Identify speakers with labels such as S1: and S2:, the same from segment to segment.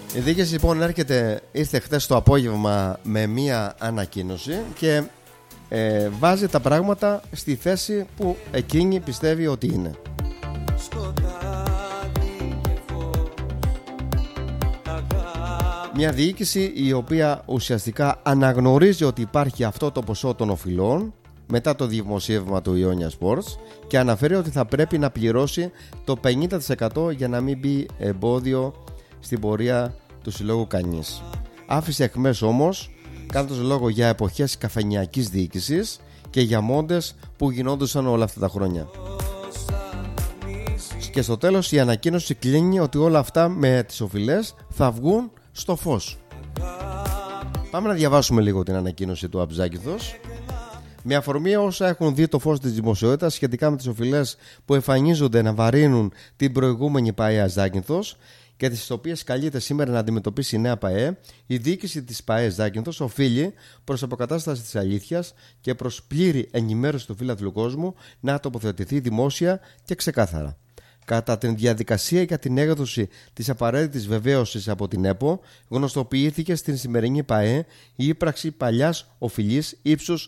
S1: Η διοίκηση λοιπόν ήρθε χθες το απόγευμα με μία ανακοίνωση και βάζει τα πράγματα στη θέση που εκείνη πιστεύει ότι είναι. Μια διοίκηση η οποία ουσιαστικά αναγνωρίζει ότι υπάρχει αυτό το ποσό των οφειλών μετά το δημοσίευμα του Ionia Sports και αναφέρει ότι θα πρέπει να πληρώσει το 50% για να μην μπει εμπόδιο στην πορεία του συλλόγου κανείς. Άφησε εχμές όμως, κάνοντας λόγο για εποχές καφενειακής διοίκησης και για μόντες που γινόντουσαν όλα αυτά τα χρόνια. Και στο τέλος η ανακοίνωση κλείνει ότι όλα αυτά με τις οφειλές θα βγουν στο φως. Πάμε να διαβάσουμε λίγο την ανακοίνωση του Αμπζάκηθος. Με αφορμή όσα έχουν δει το φως της δημοσιότητας σχετικά με τις οφειλές που εμφανίζονται να βαρύνουν την προηγούμενη ΠΑΕ Ζάκυνθος και τις οποίες καλείται σήμερα να αντιμετωπίσει η νέα ΠΑΕ, η διοίκηση της ΠΑΕ Ζάκυνθος οφείλει προς αποκατάσταση της αλήθειας και προς πλήρη ενημέρωση του φύλαθλου κόσμου να τοποθετηθεί δημόσια και ξεκάθαρα. Κατά την διαδικασία για την έκδοση της απαραίτητης βεβαίωσης από την ΕΠΟ, γνωστοποιήθηκε στην σημερινή ΠΑΕ η ύπαρξη παλιάς οφειλής ύψους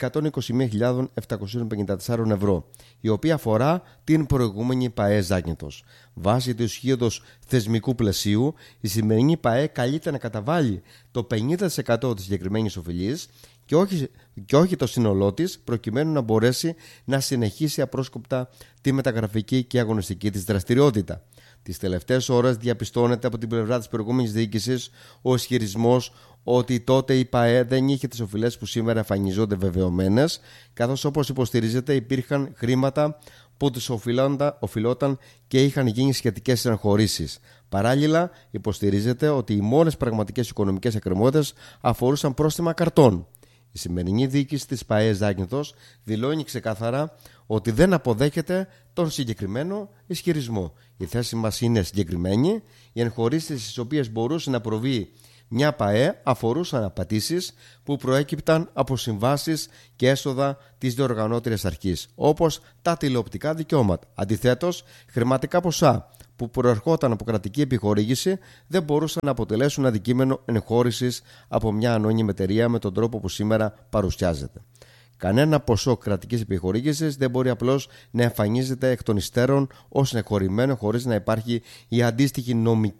S1: 121.754 ευρώ, η οποία αφορά την προηγούμενη ΠΑΕ Ζάκυνθος. Βάσει του ισχύοντος θεσμικού πλαισίου, η σημερινή ΠΑΕ καλείται να καταβάλει το 50% της συγκεκριμένης οφειλής και όχι το σύνολό της, προκειμένου να μπορέσει να συνεχίσει απρόσκοπτα τη μεταγραφική και αγωνιστική της δραστηριότητα. Τις τελευταίες ώρες διαπιστώνεται από την πλευρά της προηγούμενης διοίκησης ο ισχυρισμός ότι τότε η ΠΑΕ δεν είχε τις οφειλές που σήμερα εμφανιζόνται βεβαιωμένες, καθώς όπως υποστηρίζεται υπήρχαν χρήματα που τους οφειλόταν και είχαν γίνει σχετικές εγχωρήσεις. Παράλληλα, υποστηρίζεται ότι οι μόνες πραγματικές οικονομικές εκκρεμότητες αφορούσαν πρόστιμα καρτών. Η σημερινή διοίκηση της ΠΑΕ Ζάκυνθος δηλώνει ξεκάθαρα ότι δεν αποδέχεται τον συγκεκριμένο ισχυρισμό. Η θέση μας είναι συγκεκριμένη. Οι εγχωρήσεις στις οποίες μπορούσε να προβεί μια ΠΑΕ αφορούσαν απατήσεις που προέκυπταν από συμβάσεις και έσοδα της διοργανώτριας αρχής, όπως τα τηλεοπτικά δικαιώματα. Αντιθέτως, χρηματικά ποσά που προερχόταν από κρατική επιχορήγηση δεν μπορούσαν να αποτελέσουν αντικείμενο εγχώρησης από μια ανώνυμη εταιρεία με τον τρόπο που σήμερα παρουσιάζεται. Κανένα ποσό κρατικής επιχορήγησης δεν μπορεί απλώς να εμφανίζεται εκ των υστέρων ως εγχωρημένο χωρίς να υπάρχει η αντίστοιχη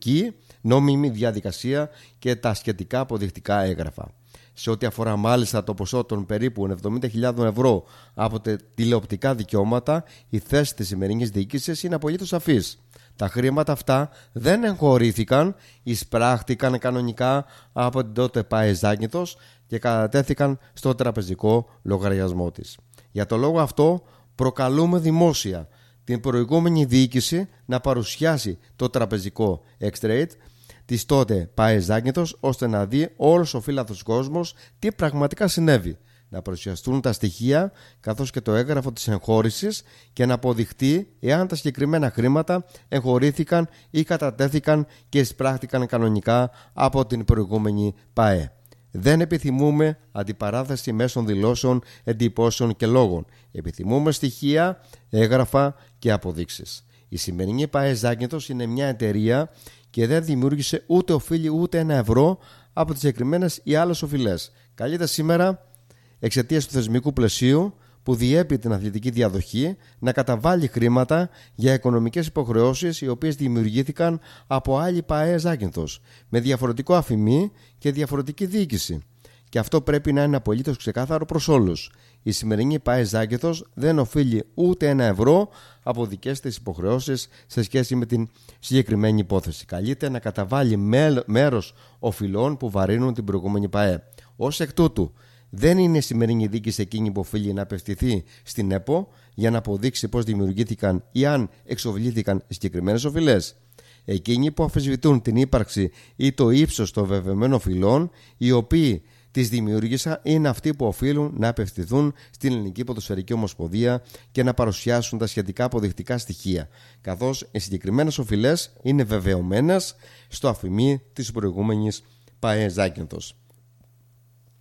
S1: νόμιμη διαδικασία και τα σχετικά αποδεικτικά έγγραφα. Σε ό,τι αφορά μάλιστα το ποσό των περίπου 70.000 ευρώ από τα τηλεοπτικά δικαιώματα, η θέση της σημερινής διοίκησης είναι απολύτως σαφής. Τα χρήματα αυτά δεν εγχωρήθηκαν, εισπράχτηκαν κανονικά από την τότε ΠΑΕ Ζάκυνθος και κατατέθηκαν στο τραπεζικό λογαριασμό της. Για το λόγο αυτό προκαλούμε δημόσια την προηγούμενη διοίκηση να παρουσιάσει το τραπεζικό extrade της τότε ΠΑΕ Ζάκυνθος, ώστε να δει όλος ο φύλαθλος κόσμος τι πραγματικά συνέβη. Να παρουσιαστούν τα στοιχεία καθώς και το έγγραφο της εγχώρησης και να αποδειχτεί εάν τα συγκεκριμένα χρήματα εγχωρήθηκαν ή κατατέθηκαν και εισπράχτηκαν κανονικά από την προηγούμενη ΠΑΕ. Δεν επιθυμούμε αντιπαράθεση μέσων δηλώσεων, εντυπώσεων και λόγων. Επιθυμούμε στοιχεία, έγγραφα και αποδείξεις. Η σημερινή ΠΑΕ Ζάκυνθος είναι μια εταιρεία και δεν δημιούργησε ούτε οφείλει ούτε ένα ευρώ από τις συγκεκριμένες ή άλλες οφειλές. Καλείται σήμερα, εξαιτίας του θεσμικού πλαισίου που διέπει την αθλητική διαδοχή, να καταβάλει χρήματα για οικονομικές υποχρεώσεις οι οποίες δημιουργήθηκαν από άλλη ΠΑΕ Ζάκυνθος με διαφορετικό αφημί και διαφορετική διοίκηση. Και αυτό πρέπει να είναι απολύτως ξεκάθαρο προς όλους. Η σημερινή ΠΑΕ Ζάκυνθος δεν οφείλει ούτε ένα ευρώ από δικές της υποχρεώσεις σε σχέση με την συγκεκριμένη υπόθεση. Καλείται να καταβάλει μέρος οφειλών που βαρύνουν την προηγούμενη ΠΑΕ. Ως εκ τούτου, δεν είναι η σημερινή διοίκηση εκείνη που οφείλει να απευθυνθεί στην ΕΠΟ για να αποδείξει πώς δημιουργήθηκαν ή αν εξοβλήθηκαν οι συγκεκριμένες οφειλές. Εκείνοι που αμφισβητούν την ύπαρξη ή το ύψος των βεβαιωμένων οφειλών, οι οποίοι τις δημιούργησαν, είναι αυτοί που οφείλουν να απευθυνθούν στην Ελληνική Ποδοσφαιρική Ομοσπονδία και να παρουσιάσουν τα σχετικά αποδεικτικά στοιχεία, καθώς οι συγκεκριμένες οφειλές είναι βεβαιωμένες στο αφημί της προηγούμενης ΠΑΕ Ζάκυνθος.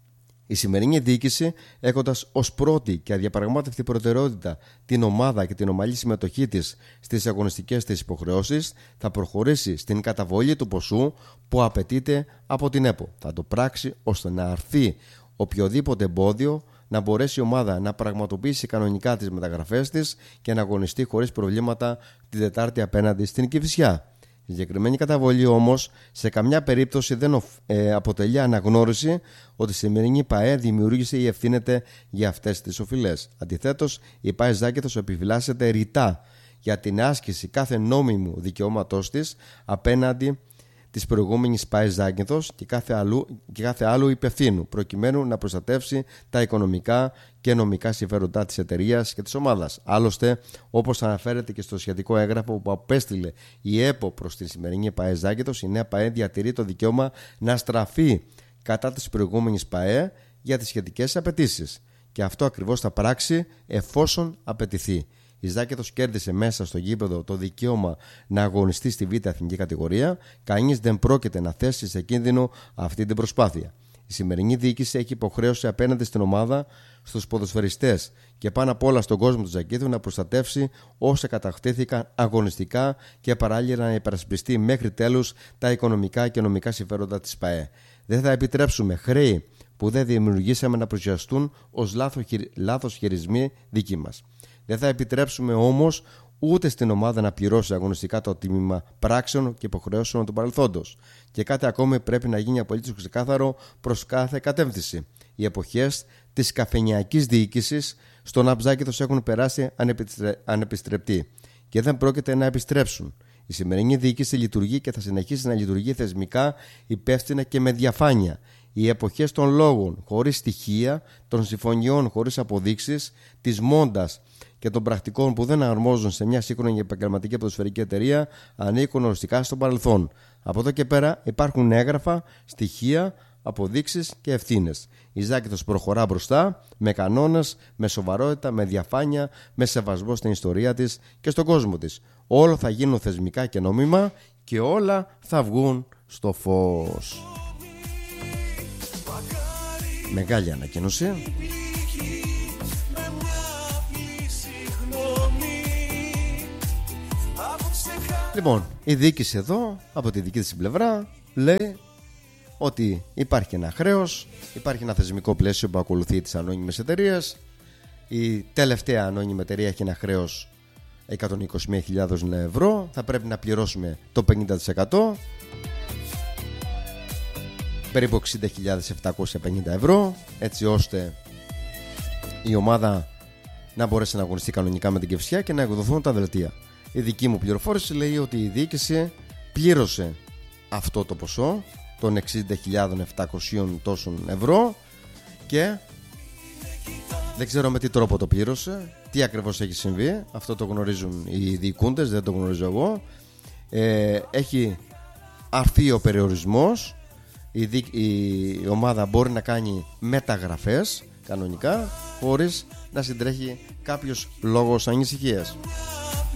S1: Η σημερινή διοίκηση, έχοντας ως πρώτη και αδιαπραγμάτευτη προτεραιότητα την ομάδα και την ομαλή συμμετοχή της στις αγωνιστικές της υποχρεώσεις, θα προχωρήσει στην καταβολή του ποσού που απαιτείται από την ΕΠΟ. Θα το πράξει ώστε να αρθεί οποιοδήποτε εμπόδιο, να μπορέσει η ομάδα να πραγματοποιήσει κανονικά τις μεταγραφές της και να αγωνιστεί χωρίς προβλήματα την Τετάρτη απέναντι στην Κηφισιά. Η συγκεκριμένη καταβολή όμως σε καμιά περίπτωση δεν αποτελεί αναγνώριση ότι η σημερινή ΠΑΕ δημιούργησε ή ευθύνεται για αυτές τις οφειλές. Αντιθέτως, η ΠΑΕ Ζάκηθος επιφυλάσσεται ρητά για την άσκηση κάθε νόμιμου δικαιώματός της απέναντι της προηγούμενης ΠΑΕ Ζάκηθος και κάθε άλλου υπευθύνου, προκειμένου να προστατεύσει τα οικονομικά και νομικά συμφέροντά της εταιρείας και της ομάδας. Άλλωστε, όπως αναφέρεται και στο σχετικό έγγραφο που απέστειλε η ΕΠΟ προς τη σημερινή ΠΑΕ Ζάκηθος, η νέα ΠΑΕ διατηρεί το δικαίωμα να στραφεί κατά της προηγούμενης ΠΑΕ για τις σχετικές απαιτήσεις. Και αυτό ακριβώς θα πράξει εφόσον απαιτηθεί. Η Ζάκηθος κέρδισε μέσα στο γήπεδο το δικαίωμα να αγωνιστεί στη Β' εθνική κατηγορία. Κανείς δεν πρόκειται να θέσει σε κίνδυνο αυτή την προσπάθεια. Η σημερινή διοίκηση έχει υποχρέωση απέναντι στην ομάδα, στους ποδοσφαιριστές και πάνω απ' όλα στον κόσμο του Ζακήθου να προστατεύσει όσα κατακτήθηκαν αγωνιστικά και παράλληλα να υπερασπιστεί μέχρι τέλους τα οικονομικά και νομικά συμφέροντα της ΠΑΕ. Δεν θα επιτρέψουμε χρέη που δεν δημιουργήσαμε να παρουσιαστούν ως λάθος χειρισμοί δικοί μας. Δεν θα επιτρέψουμε όμως ούτε στην ομάδα να πληρώσει αγωνιστικά το τίμημα πράξεων και υποχρεώσεων του παρελθόντος. Και κάτι ακόμη πρέπει να γίνει απολύτως ξεκάθαρο προς κάθε κατεύθυνση. Οι εποχές της καφενιακής διοίκησης στον Αμπζάκηθος έχουν περάσει ανεπιστρεπτοί και δεν πρόκειται να επιστρέψουν. Η σημερινή διοίκηση λειτουργεί και θα συνεχίσει να λειτουργεί θεσμικά, υπεύθυνα και με διαφάνεια. Οι εποχές των λόγων χωρίς στοιχεία, των συμφωνιών χωρίς αποδείξεις, της μόντας και των πρακτικών που δεν αρμόζουν σε μια σύγχρονη επαγγελματική ποδοσφαιρική εταιρεία ανήκουν οριστικά στο παρελθόν. Από εδώ και πέρα υπάρχουν έγγραφα, στοιχεία, αποδείξεις και ευθύνες. Η Ζάκηθος προχωρά μπροστά με κανόνες, με σοβαρότητα, με διαφάνεια, με σεβασμό στην ιστορία της και στον κόσμο της. Όλα θα γίνουν θεσμικά και νόμιμα και όλα θα βγουν στο φως. Μεγάλη ανακοίνωση. Λοιπόν, η διοίκηση εδώ, από τη δική της πλευρά, λέει ότι υπάρχει ένα χρέος, υπάρχει ένα θεσμικό πλαίσιο που ακολουθεί τις ανώνυμες εταιρείες. Η τελευταία ανώνυμη εταιρεία έχει ένα χρέος 121.000 ευρώ. Θα πρέπει να πληρώσουμε το 50%, περίπου 60.750 ευρώ, έτσι ώστε η ομάδα να μπορέσει να αγωνιστεί κανονικά με την Κηφισιά και να εκδοθούν τα δελτία. Η δική μου πληροφόρηση λέει ότι η διοίκηση πλήρωσε αυτό το ποσό των 60.700 τόσων ευρώ και δεν ξέρω με τι τρόπο το πλήρωσε, τι ακριβώς έχει συμβεί. Αυτό το γνωρίζουν οι διοικούντες, δεν το γνωρίζω εγώ. Έχει αρθεί ο περιορισμός. Η ομάδα μπορεί να κάνει μεταγραφές κανονικά χωρίς να συντρέχει κάποιος λόγος ανησυχίας.